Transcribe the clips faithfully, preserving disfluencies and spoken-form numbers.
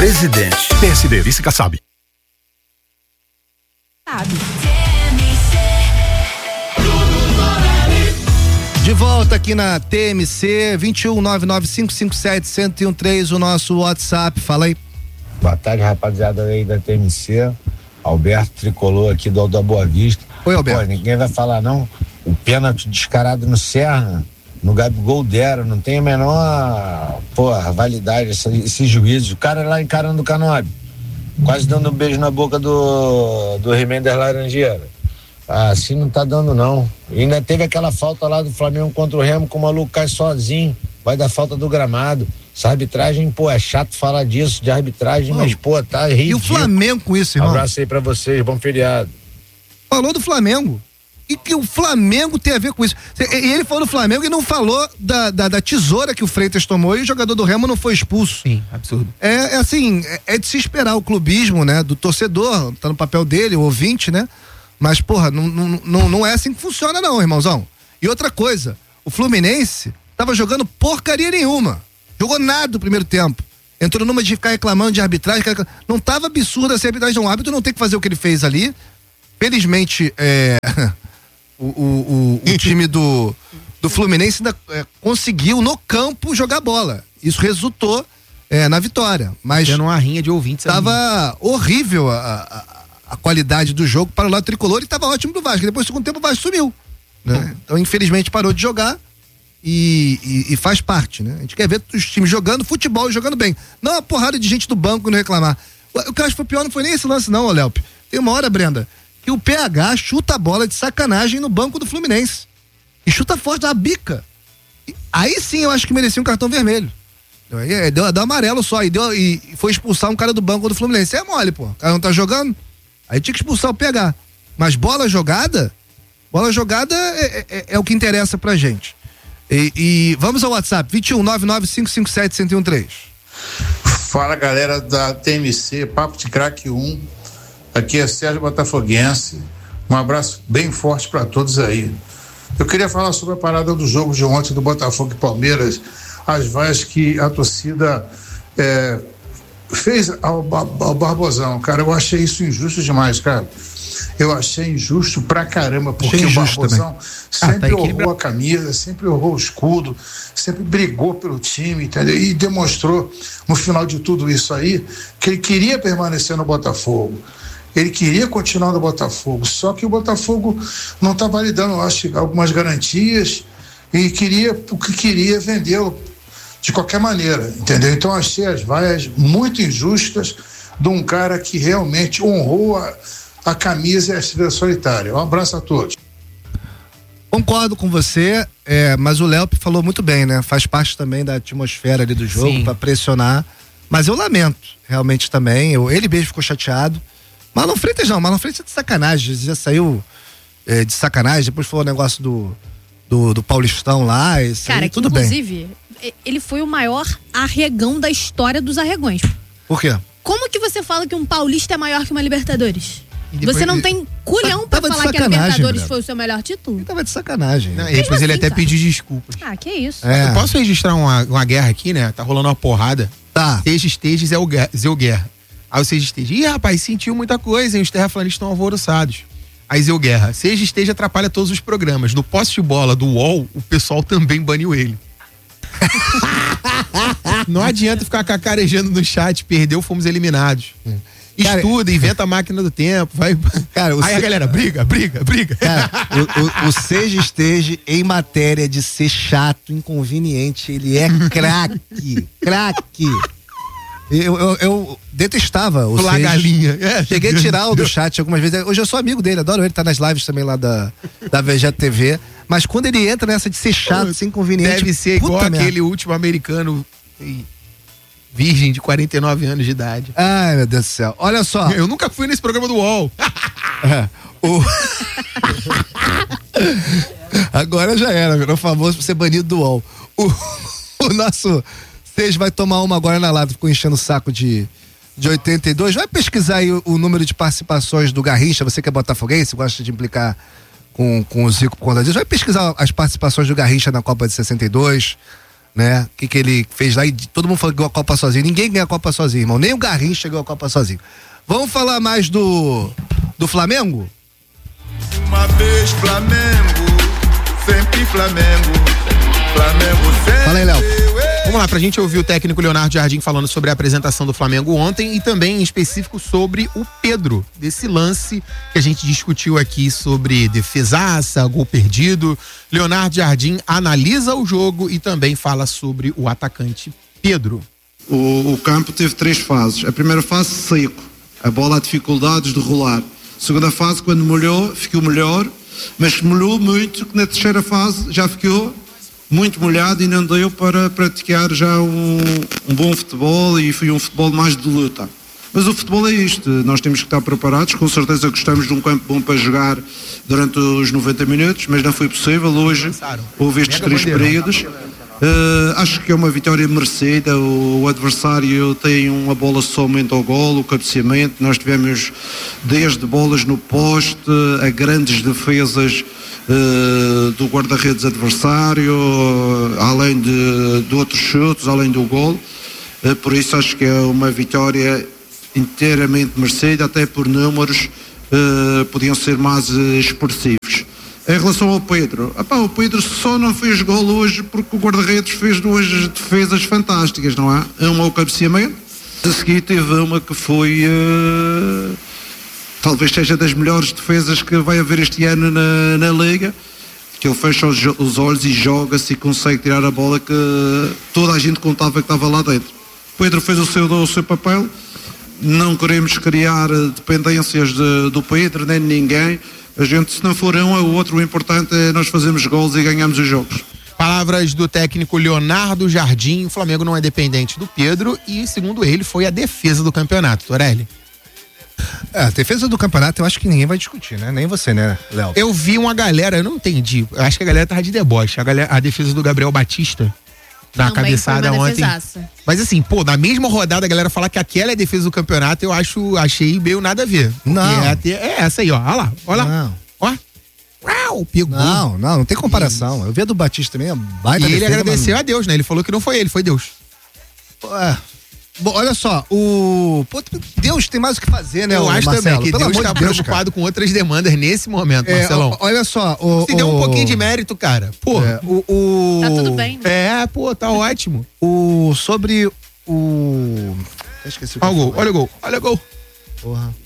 Presidente. P S D, Vice Kassab. De volta aqui na T M C, vinte e um, nove nove cinco cinco sete, um zero um três, o nosso WhatsApp. Fala aí. Boa tarde, rapaziada aí da T M C. Alberto Tricolor aqui do Alto da Boa Vista. Oi, Alberto. Pô, ninguém vai falar não. O pênalti descarado no Serra, no Gabigol deram, não tem a menor, porra, validade esse, esse juízo. O cara lá encarando o Canobi, quase dando um beijo na boca do, do Remender Laranjeira. Ah, assim não tá dando não. E ainda teve aquela falta lá do Flamengo contra o Remo, que o maluco cai sozinho, vai dar falta do gramado. Essa arbitragem, pô, é chato falar disso, de arbitragem, oh, mas pô, tá ridículo. E o Flamengo com isso, irmão? Um abraço aí pra vocês, bom feriado. Falou do Flamengo. E que o Flamengo tem a ver com isso? E ele falou do Flamengo e não falou da, da, da tesoura que o Freitas tomou e o jogador do Remo não foi expulso. Sim, absurdo. É, é assim, é, é de se esperar o clubismo, né, do torcedor, tá no papel dele, o ouvinte, né? Mas, porra, não, não, não, não é assim que funciona não, irmãozão. E outra coisa, o Fluminense tava jogando porcaria nenhuma. Jogou nada no primeiro tempo. Entrou numa de ficar reclamando de arbitragem. Não tava absurda essa arbitragem, não. O árbitro não tem que fazer o que ele fez ali. Felizmente, é, o, o, o, o time do, do Fluminense ainda é, conseguiu no campo jogar bola. Isso resultou é, na vitória. Mas tendo uma rinha de ouvintes. Tava ali horrível a, a a qualidade do jogo para o lado tricolor e estava ótimo do Vasco. Depois do segundo tempo o Vasco sumiu, né? Hum. Então infelizmente parou de jogar e, e, e faz parte, né? A gente quer ver os times jogando futebol e jogando bem, não uma porrada de gente do banco não reclamar. O, o que eu acho que foi pior não foi nem esse lance não, Léo. Tem uma hora, Brenda, que o P H chuta a bola de sacanagem no banco do Fluminense e chuta forte da bica. E, aí sim eu acho que merecia um cartão vermelho. Deu, deu, deu amarelo só e, deu, e foi expulsar um cara do banco do Fluminense. É mole, pô. O cara não tá jogando. Aí tinha que expulsar o P H. Mas bola jogada, bola jogada é, é, é o que interessa pra gente. E, e vamos ao WhatsApp, vinte e um, nove nove cinco cinco sete, um zero um três. Fala, galera da T M C, Papo de Craque um. Aqui é Sérgio Botafoguense. Um abraço bem forte pra todos aí. Eu queria falar sobre a parada do jogo de ontem do Botafogo e Palmeiras, as vaias que a torcida é, fez ao, ao Barbosão, cara. Eu achei isso injusto demais, cara. Eu achei injusto pra caramba, porque o Barbosão sempre ah, tá honrou a camisa, sempre honrou o escudo, sempre brigou pelo time, entendeu? E demonstrou no final de tudo isso aí que ele queria permanecer no Botafogo. Ele queria continuar no Botafogo, só que o Botafogo não está validando, eu acho, algumas garantias e queria, o que queria vendê-lo de qualquer maneira, entendeu? Então achei as vaias muito injustas de um cara que realmente honrou a, a camisa e a estrela solitária. Um abraço a todos. Concordo com você, é, mas o Léo falou muito bem, né? Faz parte também da atmosfera ali do jogo para pressionar, mas eu lamento realmente também, eu, ele mesmo ficou chateado. Marlon Freitas não, Marlon Freitas é de sacanagem, já saiu é, de sacanagem, depois falou o negócio do, do, do Paulistão lá, isso cara, aí, tudo inclusive, bem. Ele foi o maior arregão da história dos arregões. Por quê? Como que você fala que um paulista é maior que uma Libertadores? Você não tem culhão pra falar que a Libertadores Breno. foi o seu melhor título? Ele tava de sacanagem. Não, e depois assim, ele até cara. pediu desculpas. Ah, que isso. É. Eu posso registrar uma, uma guerra aqui, né? Tá rolando uma porrada. Tá. Esteja, esteja, Zé Guerra. Aí o Seja Esteja, ih rapaz, sentiu muita coisa, hein? Os terraplanistas estão alvoroçados. Aí Zé Guerra, Seja Esteja atrapalha todos os programas. No poste de bola do U O L, o pessoal também baniu ele. Não adianta ficar cacarejando no chat, perdeu, fomos eliminados. Cara, estuda, inventa a máquina do tempo, vai. Cara, aí se... a galera briga, briga, briga. Cara, o, o, o Seja Esteja em matéria de ser chato, inconveniente, ele é craque, craque. Eu, eu, eu detestava o Seja. Galinha. É, cheguei a tirar o do chat algumas vezes. Hoje eu sou amigo dele, adoro ele, tá nas lives também lá da, da Vegeta T V. Mas quando ele entra nessa de ser chato, ser inconveniente. Deve ser igual aquele merda. último americano virgem de quarenta e nove anos de idade. Ai, meu Deus do céu. Olha só. Eu nunca fui nesse programa do U O L. É, o... Agora já era, virou famoso por ser banido do U O L. O, o nosso. Vocês vai tomar uma agora na lata, ficou enchendo o saco de, de oitenta e dois. Vai pesquisar aí o, o número de participações do Garrincha, você que é botafoguense, gosta de implicar com, com o Zico por conta disso. Vai pesquisar as participações do Garrincha na Copa de sessenta e dois, né? O que que ele fez lá e todo mundo falou que ganhou a Copa sozinho. Ninguém ganha a Copa sozinho, irmão. Nem o Garrincha ganhou a Copa sozinho. Vamos falar mais do do Flamengo? Uma vez Flamengo, sempre Flamengo. Flamengo sempre. Fala aí, Léo. Vamos lá, pra gente ouvir o técnico Leonardo Jardim falando sobre a apresentação do Flamengo ontem e também em específico sobre o Pedro, desse lance que a gente discutiu aqui sobre defesaça, gol perdido. Leonardo Jardim analisa o jogo e também fala sobre o atacante Pedro. O, o campo teve três fases. A primeira fase, seco. A bola há dificuldades de rolar. A segunda fase, quando molhou, ficou melhor, mas molhou muito que na terceira fase já ficou muito molhado e não deu para praticar já um, um bom futebol e foi um futebol mais de luta. Mas o futebol é isto, nós temos que estar preparados, com certeza gostamos de um campo bom para jogar durante os noventa minutos, mas não foi possível hoje, houve estes três períodos. Uh, acho que é uma vitória merecida, o, o adversário tem uma bola somente ao golo, o cabeceamento, nós tivemos desde bolas no poste a grandes defesas uh, do guarda-redes adversário, uh, além de, de outros chutes, além do golo, uh, por isso acho que é uma vitória inteiramente merecida, até por números uh, podiam ser mais uh, expressivos. Em relação ao Pedro, apá, o Pedro só não fez gol hoje porque o guarda-redes fez duas defesas fantásticas, não é? Uma ao cabeceamento, a seguir teve uma que foi uh, talvez seja das melhores defesas que vai haver este ano na, na Liga, que ele fecha os, os olhos e joga-se e consegue tirar a bola que toda a gente contava que estava lá dentro. Pedro fez o seu, o seu papel, não queremos criar dependências de, do Pedro nem de ninguém. A gente, se não for um ou outro, o importante é nós fazermos gols e ganhamos os jogos. Palavras do técnico Leonardo Jardim. O Flamengo não é dependente do Pedro e, segundo ele, foi a defesa do campeonato. Torelli. É, a defesa do campeonato eu acho que ninguém vai discutir, né? Nem você, né, Léo? Eu vi uma galera, eu não entendi. Eu acho que a galera tava de deboche. A, galera, a defesa do Gabriel Batista. Na também cabeçada ontem. Defesaça. Mas assim, pô, na mesma rodada a galera falar que aquela é a defesa do campeonato, eu acho, achei meio nada a ver. Não. É, até, é essa aí, ó. Olha lá, olha lá. Ó. Uau, pegou. Não, não, não tem comparação. Isso. Eu vi a do Batista também, a baita E ele defesa, agradeceu mano. a Deus, né? Ele falou que não foi ele, foi Deus. É. Bom, olha só, o. Pô, Deus tem mais o que fazer, né, eu o acho Marcelo? também que Pelo Deus amor tá de Deus, preocupado cara. com outras demandas nesse momento, é, Marcelão. Olha só, o. Se o, deu um pouquinho de mérito, cara. Pô. É, o, o. Tá tudo bem, né? É, pô, tá ótimo. O. Sobre o. Eu esqueci o que Olha o gol, falei. olha o gol, olha o gol. Porra.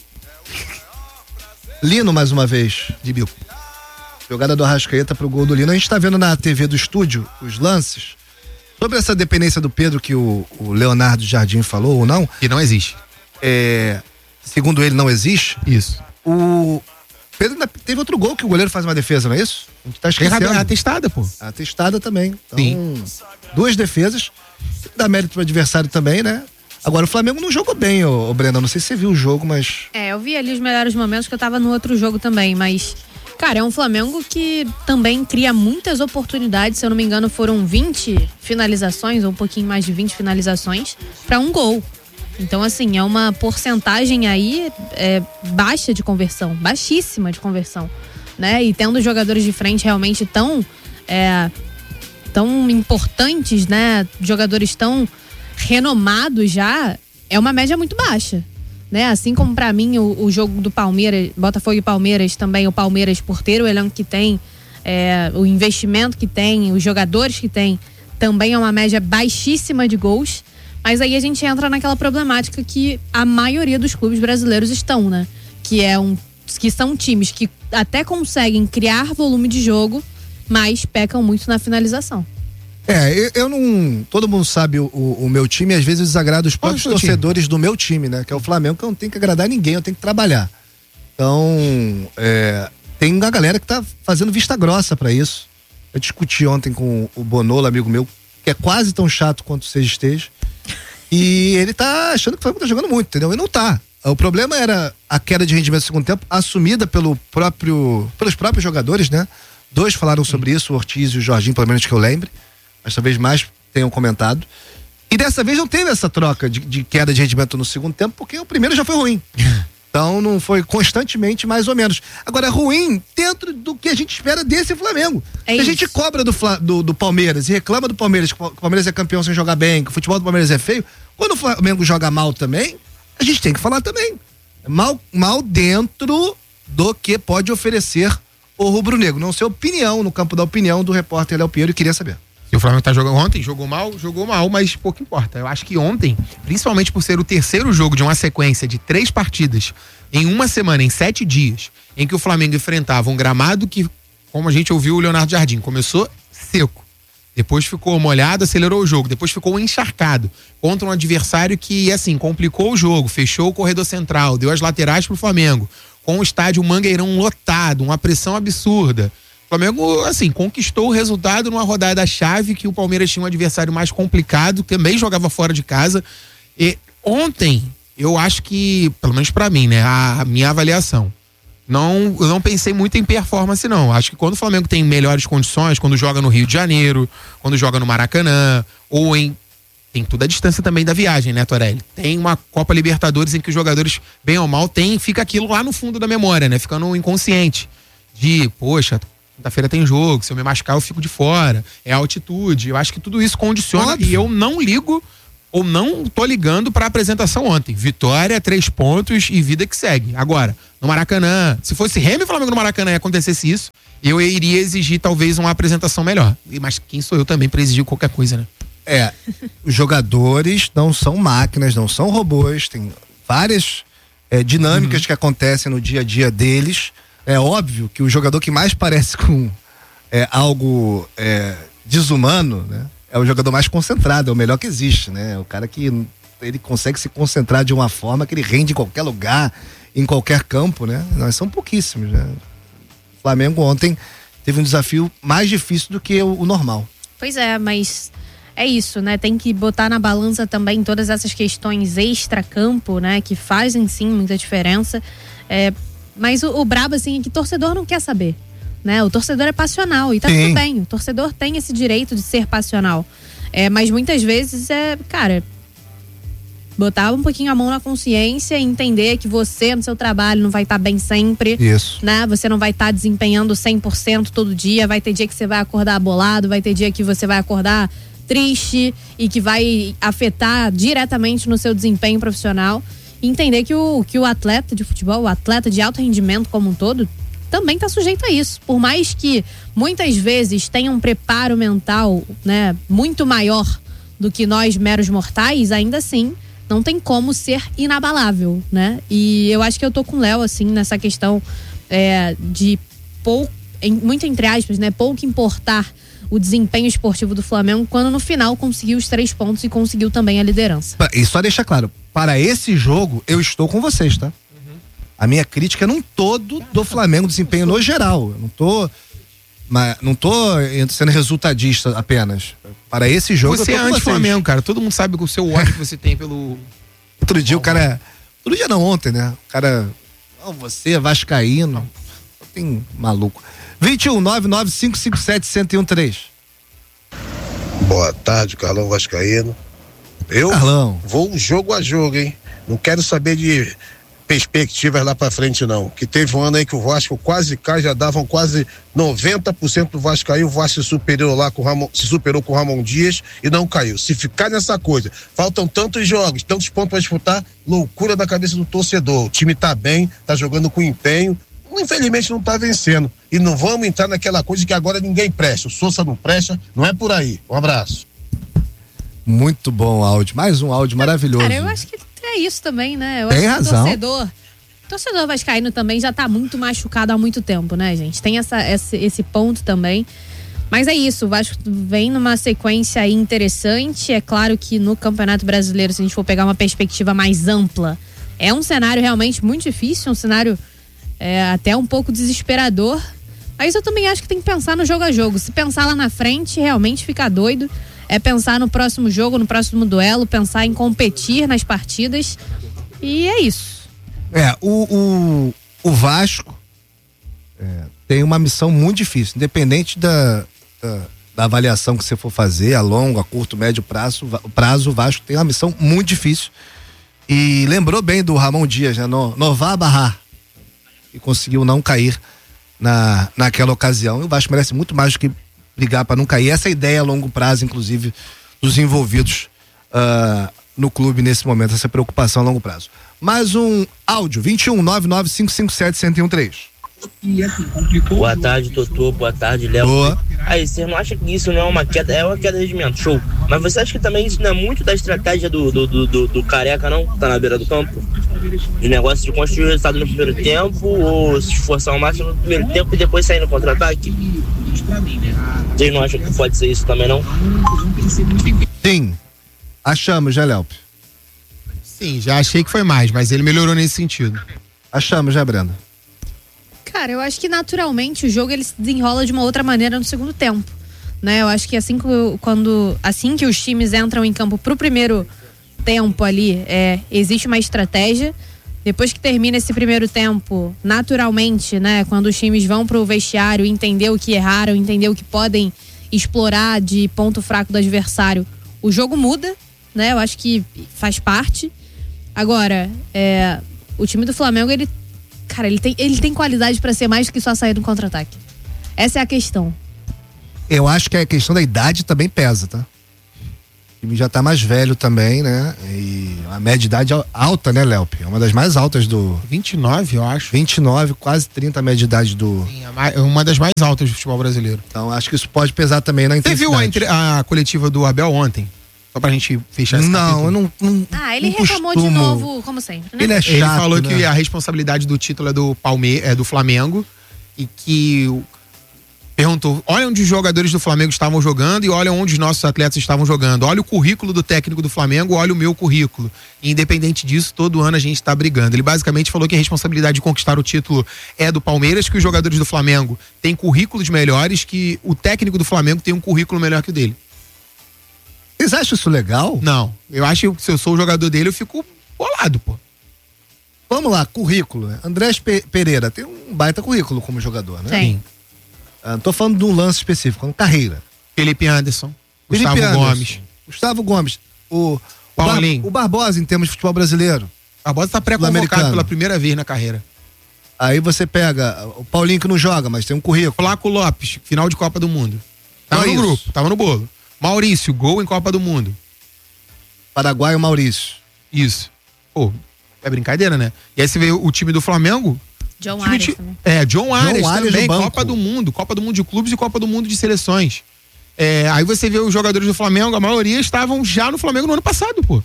Lino, mais uma vez. De bico. Jogada do Arrascaeta pro gol do Lino. A gente tá vendo na T V do estúdio os lances. Sobre essa dependência do Pedro que o, o Leonardo Jardim falou ou não. Que não existe. É, segundo ele, não existe. Isso. O Pedro ainda teve outro gol que o goleiro faz uma defesa, não é isso? A gente tá esquecendo. É atestada, pô. Atestada também. Então, sim. Duas defesas. Dá mérito pro adversário também, né? Agora, o Flamengo não jogou bem, ô, ô Brenda. Não sei se você viu o jogo, mas... É, eu vi ali os melhores momentos que eu tava no outro jogo também, mas... Cara, é um Flamengo que também cria muitas oportunidades. Se eu não me engano, foram vinte finalizações, ou um pouquinho mais de vinte finalizações, para um gol. Então, assim, é uma porcentagem aí é, baixa de conversão, baixíssima de conversão, né? E tendo jogadores de frente realmente tão, é, tão importantes, né? Jogadores tão renomados já, é uma média muito baixa, né? Assim como pra mim o, o jogo do Palmeiras, Botafogo e Palmeiras também, o Palmeiras por ter o elenco que tem, é, o investimento que tem, os jogadores que tem, também é uma média baixíssima de gols. Mas aí a gente entra naquela problemática que a maioria dos clubes brasileiros estão, né? Que, é um, que são times que até conseguem criar volume de jogo, mas pecam muito na finalização. É, eu, eu não... Todo mundo sabe o, o, o meu time, e às vezes desagrada os próprios Qual é o seu torcedores time? do meu time, né? Que é o Flamengo, que eu não tenho que agradar ninguém, eu tenho que trabalhar. Então, é, tem uma galera que tá fazendo vista grossa pra isso. Eu discuti ontem com o Bonolo, amigo meu, que é quase tão chato quanto você esteja. E ele tá achando que o Flamengo tá jogando muito, entendeu? E não tá. O problema era a queda de rendimento no segundo tempo, assumida pelo próprio, pelos próprios jogadores, né? Dois falaram sobre isso, o Ortiz e o Jorginho, pelo menos que eu lembre. Mas talvez mais tenham comentado. E dessa vez não teve essa troca de, de queda de rendimento no segundo tempo, porque o primeiro já foi ruim. Então não foi constantemente, mais ou menos. Agora, ruim dentro do que a gente espera desse Flamengo. É Se a isso. gente cobra do, Fla- do, do Palmeiras e reclama do Palmeiras, que o Palmeiras é campeão sem jogar bem, que o futebol do Palmeiras é feio, quando o Flamengo joga mal também, a gente tem que falar também. Mal, mal dentro do que pode oferecer o rubro-negro. Não sei a opinião, no campo da opinião do repórter Léo Pinheiro, e queria saber. Se o Flamengo tá jogando ontem, jogou mal, jogou mal, mas pouco importa. Eu acho que ontem, principalmente por ser o terceiro jogo de uma sequência de três partidas em uma semana, em sete dias, em que o Flamengo enfrentava um gramado que, como a gente ouviu o Leonardo Jardim, começou seco, depois ficou molhado, acelerou o jogo, depois ficou encharcado contra um adversário que, assim, complicou o jogo, fechou o corredor central, deu as laterais pro Flamengo, com o estádio Mangueirão lotado, uma pressão absurda. O Flamengo, assim, conquistou o resultado numa rodada-chave que o Palmeiras tinha um adversário mais complicado, também jogava fora de casa. E ontem, eu acho que, pelo menos pra mim, né, a, a minha avaliação, não, eu não pensei muito em performance, não. Acho que quando o Flamengo tem melhores condições, quando joga no Rio de Janeiro, quando joga no Maracanã, ou em... Tem toda a distância também da viagem, né, Torelli? Tem uma Copa Libertadores em que os jogadores, bem ou mal, tem, fica aquilo lá no fundo da memória, né? Ficando inconsciente. De, poxa, quinta-feira tem jogo, se eu me machucar eu fico de fora, é a altitude, eu acho que tudo isso condiciona. Óbvio. E eu não ligo ou não tô ligando pra apresentação ontem. Vitória, três pontos e vida que segue. Agora, no Maracanã, se fosse Remy e Flamengo no Maracanã e acontecesse isso, eu iria exigir talvez uma apresentação melhor. Mas quem sou eu também pra exigir qualquer coisa, né? É, os jogadores não são máquinas, não são robôs, tem várias é, dinâmicas uhum. que acontecem no dia a dia deles. É óbvio que o jogador que mais parece com é, algo é, desumano, né, é o jogador mais concentrado, é o melhor que existe, né? O cara que ele consegue se concentrar de uma forma que ele rende em qualquer lugar, em qualquer campo, né? Nós são pouquíssimos, né? O Flamengo ontem teve um desafio mais difícil do que o, o normal. Pois é, mas é isso, né? Tem que botar na balança também todas essas questões extra-campo, né? Que fazem sim muita diferença. É, mas o, o brabo, assim, é que o torcedor não quer saber, né? O torcedor é passional e tá Sim. tudo bem. O torcedor tem esse direito de ser passional. É, mas muitas vezes é, cara, botar um pouquinho a mão na consciência e entender que você no seu trabalho não vai estar tá bem sempre. Isso. Né? Você não vai estar tá desempenhando cem por cento todo dia. Vai ter dia que você vai acordar bolado, vai ter dia que você vai acordar triste e que vai afetar diretamente no seu desempenho profissional. E entender que o, que o atleta de futebol, o atleta de alto rendimento como um todo, também está sujeito a isso. Por mais que muitas vezes tenha um preparo mental, né, muito maior do que nós meros mortais, ainda assim não tem como ser inabalável, né? E eu acho que eu tô com o Léo, assim, nessa questão é, de pouco, em, muito entre aspas, né, pouco importar o desempenho esportivo do Flamengo, quando no final conseguiu os três pontos e conseguiu também a liderança. E só deixar claro, para esse jogo eu estou com vocês, tá? Uhum. A minha crítica é num todo do Flamengo, desempenho no geral. Eu não tô, mas não tô sendo resultadista apenas. Para esse jogo você eu tô é com anti-Flamengo, cara. Todo mundo sabe o seu ódio que você tem pelo... Outro dia o cara... Outro dia não, ontem, né? O cara... Não, você é vascaíno. Tem maluco. vinte e um, nove nove cinco cinco sete, um zero um três. Boa tarde, Carlão Vascaíno. Eu Carlão. vou jogo a jogo, hein? Não quero saber de perspectivas lá pra frente, não. Que teve um ano aí que o Vasco quase cai, já davam quase noventa por cento do Vasco caiu, o Vasco se superou lá com o Ramon, se superou com o Ramon Dias e não caiu. Se ficar nessa coisa, faltam tantos jogos, tantos pontos pra disputar, loucura da cabeça do torcedor. O time tá bem, tá jogando com empenho, infelizmente não tá vencendo. E não vamos entrar naquela coisa que agora ninguém presta. O Sousa não presta, não é por aí. Um abraço. Muito bom áudio. Mais um áudio maravilhoso. Cara, eu acho que é isso também, né? Eu Tem acho razão. Que o torcedor, o torcedor vascaíno também já tá muito machucado há muito tempo, né, gente? Tem essa, esse, esse ponto também. Mas é isso, o Vasco vem numa sequência aí interessante. É claro que no Campeonato Brasileiro, se a gente for pegar uma perspectiva mais ampla, é um cenário realmente muito difícil, um cenário é, até um pouco desesperador. Mas eu também acho que tem que pensar no jogo a jogo. Se pensar lá na frente, realmente fica doido. É pensar no próximo jogo, no próximo duelo, pensar em competir nas partidas. E é isso. É, o, o, o Vasco é, tem uma missão muito difícil, independente da, da, da avaliação que você for fazer, a longo, a curto, médio prazo, prazo, o Vasco tem uma missão muito difícil, E lembrou bem do Ramon Dias, né? No, Nová Barrar. E conseguiu não cair na, naquela ocasião. E o Vasco merece muito mais do que brigar para não cair. Essa é a ideia a longo prazo, inclusive, dos envolvidos uh, no clube nesse momento, essa preocupação a longo prazo. Mais um áudio, vinte e um, nove nove cinco cinco sete, um zero um três. Boa tarde, Totô. Boa tarde, Léo. Boa. Aí, você não acha que isso não é uma queda, é uma queda de rendimento, show. Mas você acha que também isso não é muito da estratégia do, do, do, do, do Careca, não? Tá na beira do campo? De negócio de construir o resultado no primeiro tempo, ou se esforçar ao máximo no primeiro tempo e depois sair no contra-ataque? Vocês não acham que pode ser isso também, não? Sim. Achamos, já, Léo? Sim, já achei que foi mais, mas ele melhorou nesse sentido. Achamos, já, Brenda? Cara, eu acho que naturalmente o jogo ele se desenrola de uma outra maneira no segundo tempo, né? Eu acho que assim que, quando, assim que os times entram em campo pro primeiro tempo ali, é, existe uma estratégia. Depois que termina esse primeiro tempo, naturalmente, né? Quando os times vão pro vestiário, entender o que erraram, entender o que podem explorar de ponto fraco do adversário, o jogo muda, né? Eu acho que faz parte. Agora, é, o time do Flamengo, ele Cara, ele tem, ele tem qualidade pra ser mais do que só sair no contra-ataque. Essa é a questão. Eu acho que a questão da idade também pesa, tá? O time já tá mais velho também, né? E a média de idade alta, né, Léo? É uma das mais altas do... vinte e nove, eu acho. vinte e nove, quase trinta a média de idade do... Sim, é uma das mais altas do futebol brasileiro. Então, acho que isso pode pesar também na intensidade. Você viu a, entre... a coletiva do Abel ontem? Só pra gente fechar esse Não, capítulo. eu não, não Ah, ele não reclamou costumo. de novo, como sempre, né? Ele é chato, Ele falou né? que a responsabilidade do título é do Palme... é do Flamengo e que perguntou, olha onde os jogadores do Flamengo estavam jogando e olha onde os nossos atletas estavam jogando. Olha o currículo do técnico do Flamengo, olha o meu currículo. E, independente disso, todo ano a gente tá brigando. Ele basicamente falou que a responsabilidade de conquistar o título é do Palmeiras, que os jogadores do Flamengo têm currículos melhores, que o técnico do Flamengo tem um currículo melhor que o dele. Vocês acham isso legal? Não, eu acho que se eu sou o jogador dele, eu fico bolado, pô. Vamos lá, currículo, né? Andrés Pe- Pereira tem um baita currículo como jogador, né? Tem. Ah, tô falando de um lance específico, uma carreira. Felipe Anderson, Felipe Gustavo Anderson, Gomes. Gustavo Gomes. O, o, Paulinho. Bar, o Barbosa, em termos de futebol brasileiro. A Barbosa tá pré-convocado Sul-americano. pela primeira vez na carreira. Aí você pega o Paulinho que não joga, mas tem um currículo. Flaco Lopes, final de Copa do Mundo. Tava Só no isso. grupo, tava no bolo. Maurício, gol em Copa do Mundo. Paraguai o Maurício. Isso. Pô, é brincadeira, né? E aí você vê o time do Flamengo. John time Arias ti- também. É, John Arias Arias também, no banco. Copa do Mundo. Copa do Mundo de clubes e Copa do Mundo de seleções. É, aí você vê os jogadores do Flamengo, a maioria estavam já no Flamengo no ano passado, pô.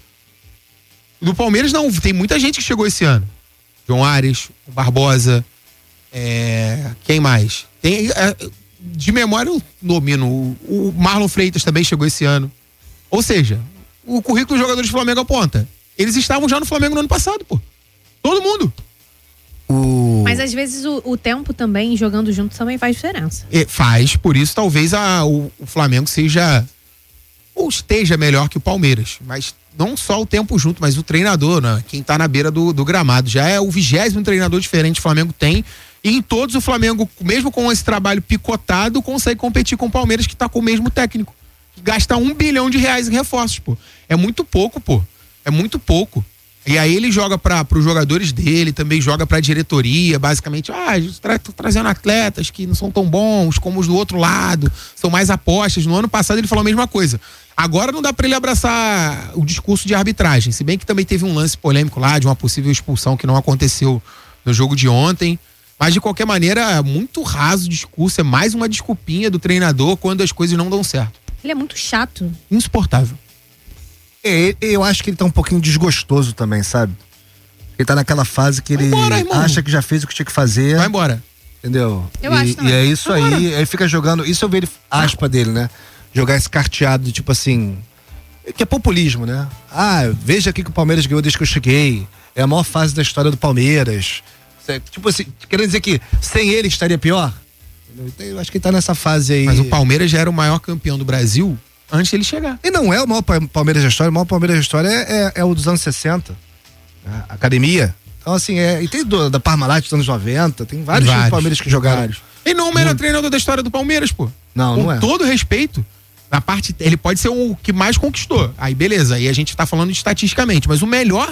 Do Palmeiras não, tem muita gente que chegou esse ano. John Arias, o Barbosa, é, quem mais? Tem, é, de memória eu domino, o, o Marlon Freitas também chegou esse ano. Ou seja, o currículo dos jogadores do Flamengo aponta. Eles estavam já no Flamengo no ano passado, pô. Todo mundo. O... Mas às vezes o, o tempo também, jogando junto, também faz diferença. E faz, por isso talvez a, o, o Flamengo seja ou esteja melhor que o Palmeiras, mas não só o tempo junto, mas o treinador, né? Quem tá na beira do, do gramado, já é o vigésimo treinador diferente que o Flamengo tem, e em todos o Flamengo, mesmo com esse trabalho picotado, consegue competir com o Palmeiras, que tá com o mesmo técnico, que gasta um bilhão de reais em reforços, pô, é muito pouco, pô, é muito pouco. E aí ele joga para os jogadores dele, também joga para a diretoria, basicamente, ah, a gente tá trazendo atletas que não são tão bons como os do outro lado, são mais apostas. No ano passado ele falou a mesma coisa. Agora não dá para ele abraçar o discurso de arbitragem, se bem que também teve um lance polêmico lá de uma possível expulsão que não aconteceu no jogo de ontem. Mas de qualquer maneira, é muito raso o discurso, é mais uma desculpinha do treinador quando as coisas não dão certo. Ele é muito chato. Insuportável. É, eu acho que ele tá um pouquinho desgostoso também, sabe? Ele tá naquela fase que ele embora, irmão. acha que já fez o que tinha que fazer. Vai embora. Entendeu? Eu e, acho também. E é isso Vai aí, embora. aí fica jogando. Isso eu vejo aspa dele, né? Jogar esse carteado de tipo assim. Que é populismo, né? Ah, veja aqui que o Palmeiras ganhou desde que eu cheguei. É a maior fase da história do Palmeiras. Cê, tipo assim, querendo dizer que sem ele estaria pior? Então, eu acho que ele tá nessa fase aí. Mas o Palmeiras já era o maior campeão do Brasil antes dele chegar. E não é o maior Pa- Palmeiras da história, o maior Palmeiras da história é, é, é o dos anos sessenta. Né? Academia. Então, assim, é, e tem do, da Parmalat dos anos noventa, tem vários, times do Palmeiras que jogaram. vários. Ele não é o melhor treinador da história do Palmeiras, pô. Não, Com não é. todo respeito, na parte, ele pode ser o que mais conquistou. Aí beleza, aí a gente tá falando estatisticamente, mas o melhor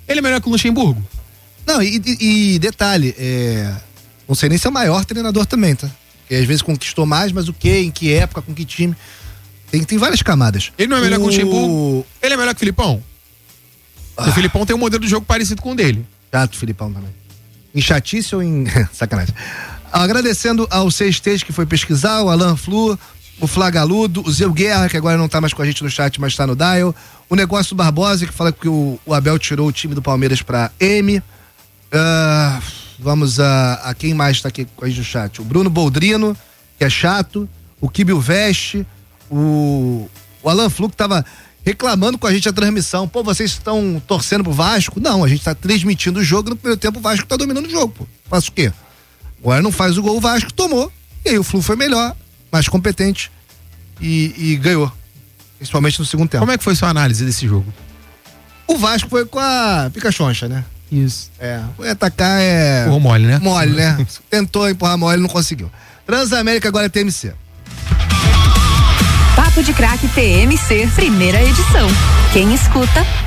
Ele é melhor que o Luxemburgo? Não, e, e, e detalhe, é, não sei nem se é o maior treinador também, tá? Porque às vezes conquistou mais, mas o quê? Em que época? Com que time? Tem, tem várias camadas. Ele não é melhor o... que o Luxemburgo? Ele é melhor que o Filipão? Ah. O Filipão tem um modelo de jogo parecido com o dele. Chato, Filipão também. Em chatice ou em... Sacanagem. Agradecendo ao C Stage que foi pesquisar, o Alan Flu, o Flagaludo, o Zeu Guerra, que agora não tá mais com a gente no chat, mas tá no dial. O Negócio Barbosa, que fala que o, o Abel tirou o time do Palmeiras pra M. Uh, vamos a, a quem mais tá aqui com a gente no chat? O Bruno Boldrino, que é chato. O Kibio Veste. O, o Alan Flu, que tava reclamando com a gente a transmissão. Pô, vocês estão torcendo pro Vasco? Não, a gente tá transmitindo o jogo. No primeiro tempo o Vasco tá dominando o jogo, pô. Faz o quê? Agora não faz o gol, o Vasco tomou. E aí o Flu foi melhor, mais competente e, e ganhou. Principalmente no segundo tempo. Como é que foi sua análise desse jogo? O Vasco foi com a pica-choncha, né? Isso. É, foi atacar, é... Empurrou mole, né? Mole, né? Tentou empurrar mole, não conseguiu. Transamérica agora é T M C. Papo de Craque T M C, primeira edição. Quem escuta,